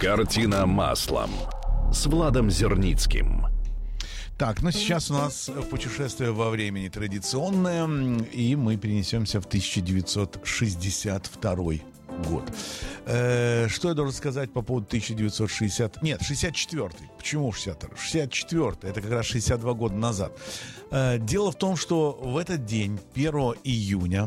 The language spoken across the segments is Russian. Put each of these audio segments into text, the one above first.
Картина маслом с Владом Зерницким. Так, ну сейчас у нас путешествие во времени традиционное, и мы перенесемся в 1962 год. Что я должен сказать по поводу 1960... Нет, 64-й. Почему 62-й? 64-й. Это как раз 62 года назад. Дело в том, что в этот день, 1 июня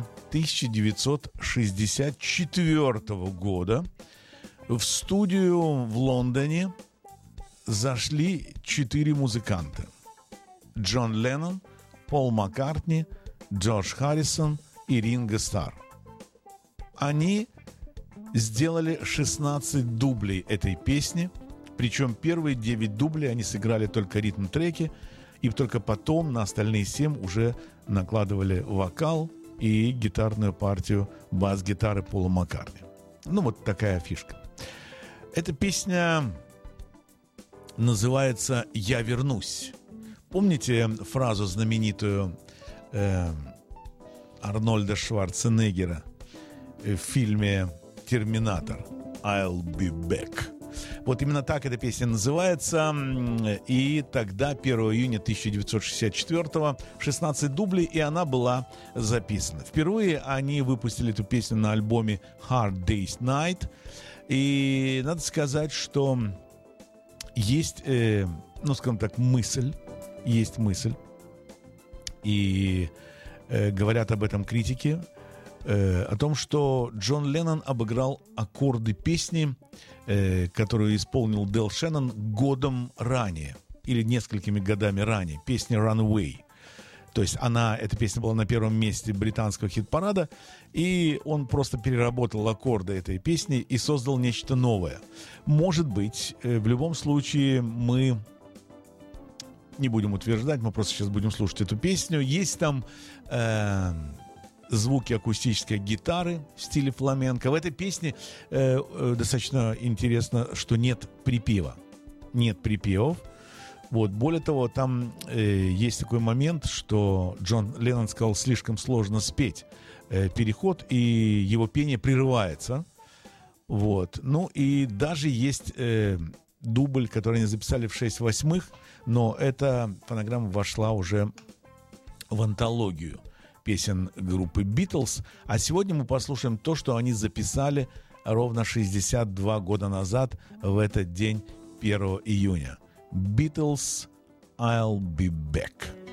1964 года, в студию в Лондоне зашли 4 музыканта. Джон Леннон, Пол Маккартни, Джордж Харрисон и Ринго Старр. Они сделали 16 дублей этой песни. Причем первые 9 дублей они сыграли только ритм-треки, и только потом на остальные 7 уже накладывали вокал и гитарную партию бас-гитары Пола Маккартни. Ну, вот такая фишка. Эта песня называется «Я вернусь». Помните фразу знаменитую Арнольда Шварценеггера в фильме «Терминатор» «I'll be back». Вот именно так эта песня называется. И тогда, 1 июня 1964-го, 16 дублей, и она была записана. Впервые они выпустили эту песню на альбоме «Hard Day's Night». И надо сказать, что есть, ну, скажем так, мысль. И говорят об этом критики, о том, что Джон Леннон обыграл аккорды песни, которую исполнил Дэл Шеннон годом ранее, или несколькими годами ранее, песня «Runaway». То есть эта песня была на первом месте британского хит-парада, и он просто переработал аккорды этой песни и создал нечто новое. Может быть, в любом случае мы не будем утверждать, мы просто сейчас будем слушать эту песню. Есть там звуки акустической гитары в стиле фламенко. В этой песне достаточно интересно, что нет припева. Нет припевов. Вот. Более того, там есть такой момент, что Джон Леннон сказал, слишком сложно спеть переход, и его пение прерывается. Вот. Ну и даже есть дубль, который они записали в 6/8, но эта фонограмма вошла уже в антологию песен группы Beatles. А сегодня мы послушаем то, что они записали ровно 62 года назад в этот день, 1 июня. Beatles, I'll be back.